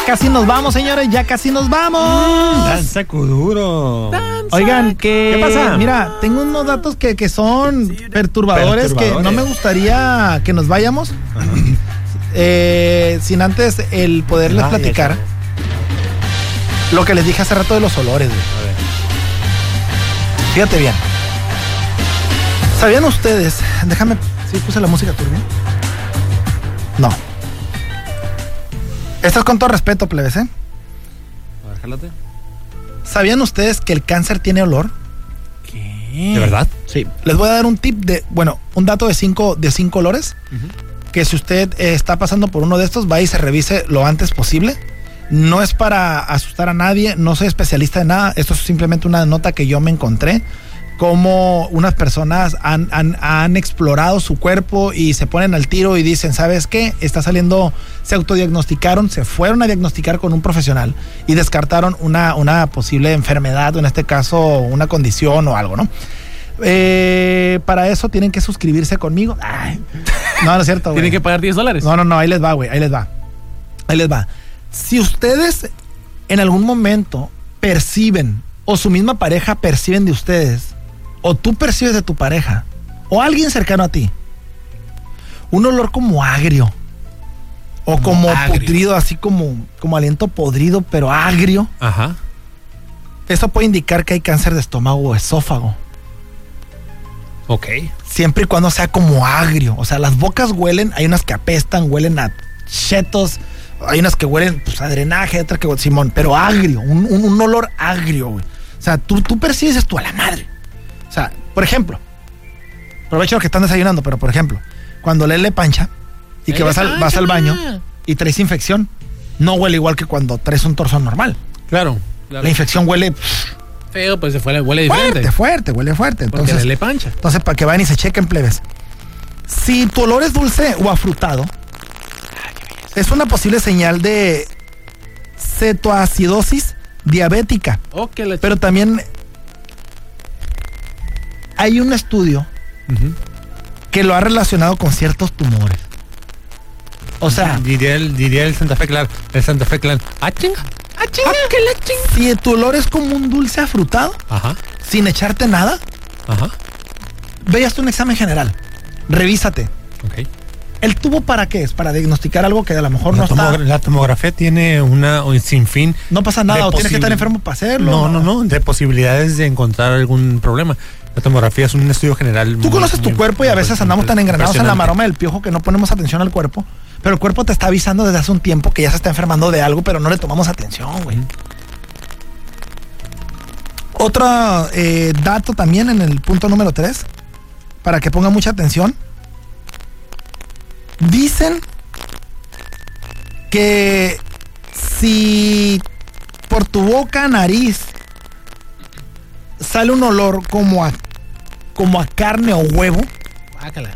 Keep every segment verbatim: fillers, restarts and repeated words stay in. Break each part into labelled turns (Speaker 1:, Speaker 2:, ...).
Speaker 1: casi nos vamos, señores, ya casi nos vamos.
Speaker 2: Danza Kuduro.
Speaker 1: Danza. Oigan, que...
Speaker 2: ¿Qué pasa?
Speaker 1: Mira, tengo unos datos que, que son perturbadores, perturbadores, que no me gustaría que nos vayamos eh, sin antes el poderles ah, platicar lo que les dije hace rato de los olores, güey. Fíjate bien. ¿Sabían ustedes? Déjame... ¿Sí puse la música turbia? No. Esto es con todo respeto, plebes, ¿eh?
Speaker 2: A ver, jálate.
Speaker 1: ¿Sabían ustedes que el cáncer tiene olor?
Speaker 2: ¿Qué? ¿De verdad?
Speaker 1: Sí. Les voy a dar un tip de... Bueno, un dato de cinco, de cinco olores. Uh-huh. Que si usted eh, está pasando por uno de estos, va y se revise lo antes posible. No es para asustar a nadie, no soy especialista en nada. Esto es simplemente una nota que yo me encontré. Cómo unas personas han, han, han explorado su cuerpo y se ponen al tiro y dicen, ¿sabes qué? Está saliendo, se autodiagnosticaron, se fueron a diagnosticar con un profesional y descartaron una, una posible enfermedad, o en este caso una condición o algo, ¿no? Eh, para eso tienen que suscribirse conmigo. Ay, no, no es cierto, güey.
Speaker 2: ¿Tienen que pagar diez dólares?
Speaker 1: No, no, no, ahí les va, güey, ahí les va. Ahí les va. Si ustedes en algún momento perciben, o su misma pareja perciben de ustedes, o tú percibes de tu pareja, o alguien cercano a ti, un olor como agrio, o como, como agrio. Putrido, así como, como aliento podrido, pero agrio.
Speaker 2: Ajá.
Speaker 1: Eso puede indicar que hay cáncer de estómago o esófago.
Speaker 2: Ok.
Speaker 1: Siempre y cuando sea como agrio. O sea, las bocas huelen, hay unas que apestan, huelen a chetos, hay unas que huelen pues, a drenaje, otras que Simón, pero agrio, un, un, un olor agrio, güey. O sea, tú, tú percibes esto a la madre. O sea, por ejemplo, aprovecho que están desayunando, pero por ejemplo, cuando le pancha y que vas al, vas al baño y traes infección, no huele igual que cuando traes un torso normal.
Speaker 2: Claro, claro.
Speaker 1: La infección huele
Speaker 2: feo, pues se huele, huele
Speaker 1: fuerte,
Speaker 2: diferente.
Speaker 1: Fuerte, huele fuerte.
Speaker 2: Porque
Speaker 1: entonces,
Speaker 2: le pancha.
Speaker 1: Entonces, para que vayan y se chequen, plebes. Si tu olor es dulce o afrutado, es una posible señal de cetoacidosis diabética.
Speaker 2: Oh, que la
Speaker 1: pero también hay un estudio uh-huh. que lo ha relacionado con ciertos tumores. O sea,
Speaker 2: diría el, diría el Santa Fe Clan, el Santa Fe Clan. ¡Ah, chinga! ¡Ah, chinga! ¡Ah, que la chinga!
Speaker 1: Si tu olor es como un dulce afrutado,
Speaker 2: ajá,
Speaker 1: sin echarte nada,
Speaker 2: ajá,
Speaker 1: ve hasta un examen general. Revísate.
Speaker 2: Ok.
Speaker 1: ¿El tubo para qué es? Para diagnosticar algo que a lo mejor
Speaker 2: la
Speaker 1: no está...
Speaker 2: La tomografía tiene una un sinfín...
Speaker 1: No pasa nada, o posibil... tienes que estar enfermo para hacerlo.
Speaker 2: No, no, no, de posibilidades de encontrar algún problema. La tomografía es un estudio general.
Speaker 1: Tú muy, conoces tu muy, cuerpo y a veces andamos tan engranados en la maroma del piojo que no ponemos atención al cuerpo, pero el cuerpo te está avisando desde hace un tiempo que ya se está enfermando de algo, pero no le tomamos atención, güey. Mm. Otro eh, dato también en el punto número tres, para que pongan mucha atención. Dicen que si por tu boca, nariz, sale un olor como a, como a carne o huevo, bácala,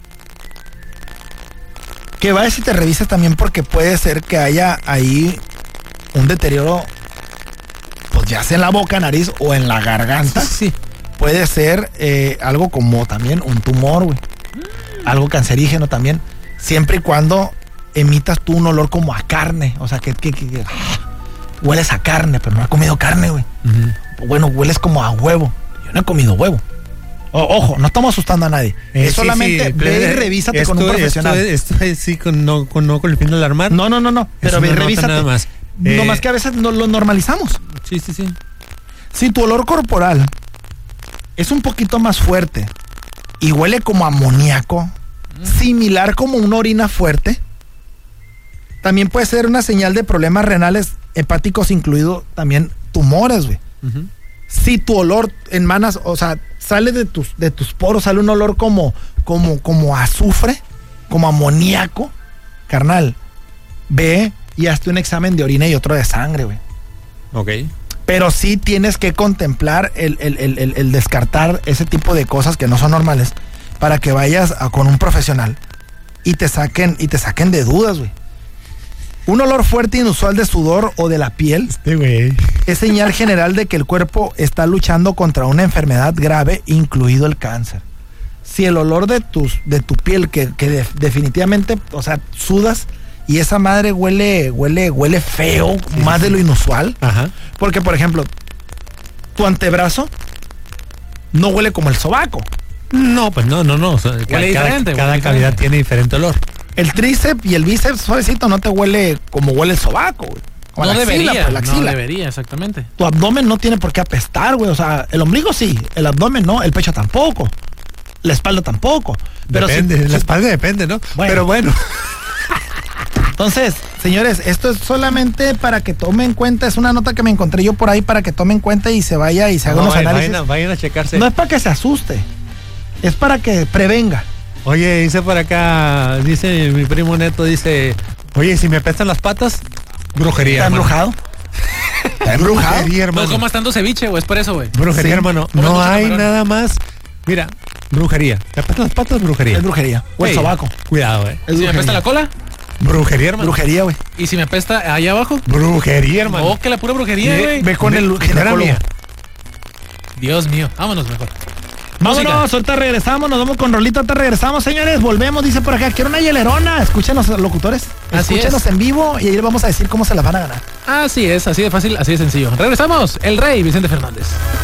Speaker 1: que vayas y te revises también, porque puede ser que haya ahí un deterioro, pues ya sea en la boca, nariz o en la garganta.
Speaker 2: Sí, sí.
Speaker 1: Puede ser eh, algo como también un tumor, güey. Mm. Algo cancerígeno también. Siempre y cuando emitas tú un olor como a carne. O sea, que, que, que, que hueles a carne, pero no has comido carne, güey. Uh-huh. Bueno, hueles como a huevo. Yo no he comido huevo. O, ojo, no estamos asustando a nadie. Eh, es sí, solamente sí, ve y revísate esto, con un profesional.
Speaker 2: Esto, esto es sí, con, no, con, no con el fin de alarmar.
Speaker 1: No, no, no, no. Pero ve y revísate.
Speaker 2: Nada más.
Speaker 1: No
Speaker 2: eh,
Speaker 1: más que a veces no, lo normalizamos.
Speaker 2: Sí, sí, sí.
Speaker 1: Si tu olor corporal es un poquito más fuerte y huele como amoníaco, similar como una orina fuerte, también puede ser una señal de problemas renales hepáticos, incluido también tumores, güey. Uh-huh. Si tu olor emanas, o sea, sale de tus, de tus poros, sale un olor como, como, como azufre, como amoníaco, carnal, ve y hazte un examen de orina y otro de sangre, güey.
Speaker 2: Ok.
Speaker 1: Pero sí tienes que contemplar el, el, el, el, el descartar ese tipo de cosas que no son normales, para que vayas a, con un profesional y te saquen y te saquen de dudas, güey. Un olor fuerte e inusual de sudor o de la piel
Speaker 2: este güey
Speaker 1: es señal general de que el cuerpo está luchando contra una enfermedad grave, incluido el cáncer. Si el olor de tus de tu piel que, que de, definitivamente, o sea, sudas y esa madre huele, huele, huele feo,
Speaker 2: Sí,
Speaker 1: más
Speaker 2: sí.
Speaker 1: de lo inusual.
Speaker 2: Ajá.
Speaker 1: Porque, por ejemplo, tu antebrazo no huele como el sobaco.
Speaker 2: No, pues no, no, no. O sea, ca- cada
Speaker 3: diferente,
Speaker 2: cada
Speaker 3: huele
Speaker 2: cavidad
Speaker 3: diferente.
Speaker 2: tiene diferente olor.
Speaker 1: El tríceps y el bíceps suavecito no te huele como huele el sobaco, güey. Como
Speaker 3: No
Speaker 1: la axila,
Speaker 3: debería,
Speaker 1: pues, la
Speaker 3: no
Speaker 1: axila.
Speaker 3: debería, exactamente.
Speaker 1: Tu abdomen no tiene por qué apestar, güey. O sea, el ombligo sí, el abdomen no, el pecho tampoco, la espalda tampoco. Pero
Speaker 2: depende,
Speaker 1: sí-
Speaker 2: la
Speaker 1: sí-
Speaker 2: espalda depende, ¿no?
Speaker 1: Bueno.
Speaker 2: Pero bueno.
Speaker 1: Entonces, señores, esto es solamente para que tomen en cuenta, es una nota que me encontré yo por ahí para que tomen en cuenta y se vaya y se haga
Speaker 2: No,
Speaker 1: unos
Speaker 2: vayan,
Speaker 1: análisis.
Speaker 2: vayan a, vayan a checarse.
Speaker 1: No es para que se asuste, es para que prevenga.
Speaker 2: Oye, dice por acá, dice mi primo Neto, dice, oye, si me apestan las patas, brujería.
Speaker 1: ¿Está
Speaker 2: hermano.
Speaker 1: embrujado? ¿Está embrujado?
Speaker 2: Brujería,
Speaker 3: No
Speaker 2: hermano.
Speaker 3: comas tanto ceviche, güey, es por eso, güey.
Speaker 2: Brujería,
Speaker 1: Sí.
Speaker 2: hermano.
Speaker 3: Comes
Speaker 2: No
Speaker 3: mucho
Speaker 2: hay
Speaker 3: camarón.
Speaker 2: nada más. Mira, brujería. ¿Te apestan las patas? Brujería.
Speaker 1: Es brujería. O el
Speaker 2: Sí.
Speaker 1: sobaco.
Speaker 2: Cuidado, eh.
Speaker 1: Es
Speaker 3: ¿Y si me apesta la cola?
Speaker 2: Brujería, hermano.
Speaker 1: Brujería, güey.
Speaker 3: ¿Y si me apesta allá abajo?
Speaker 2: Brujería, hermano.
Speaker 3: Oh, que la pura brujería,
Speaker 1: Ve,
Speaker 3: güey.
Speaker 1: ve con
Speaker 2: Ve-
Speaker 1: el
Speaker 2: no era
Speaker 1: ginecólogo.
Speaker 2: mía.
Speaker 3: Dios mío, vámonos mejor.
Speaker 1: Vámonos,
Speaker 3: Música.
Speaker 1: ahorita regresamos, nos vamos con Rolita, ahorita regresamos, señores, volvemos, dice por acá, quiero una hielerona, escúchenos locutores,
Speaker 3: Así
Speaker 1: escúchenos
Speaker 3: es.
Speaker 1: en vivo y ahí les vamos a decir cómo se las van a ganar.
Speaker 3: Así es, así de fácil, así de sencillo. Regresamos, el rey Vicente Fernández.